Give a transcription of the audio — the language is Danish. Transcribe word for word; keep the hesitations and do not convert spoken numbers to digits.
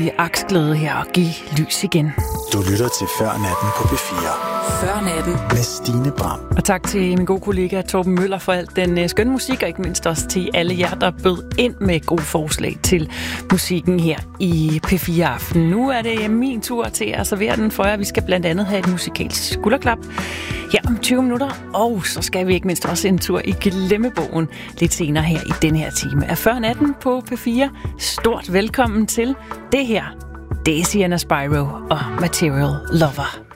aksglæde her og give lys igen. Du lytter til Før Natten på P fire. Før Natten med Stine Bram. Og tak til min gode kollega Torben Møller for alt den skønne musik, og ikke mindst også til alle jer, der bød ind med gode forslag til musikken her i P fire Aften. Nu er det min tur til at servere den for jer. Vi skal blandt andet have et musikalsk skulderklap her om tyve minutter, og så skal vi ikke mindst også en tur i glemmebogen lidt senere her i den her time af Før Natten på P fire. Stort velkommen til det her. Det er Sienna Spyro og Material Lover.